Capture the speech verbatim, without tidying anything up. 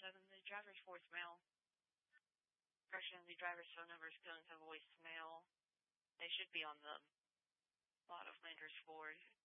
seven, the driver's voicemail. Correction, the driver's phone numbers don't have voicemail. They should be on the lot of Landers Ford.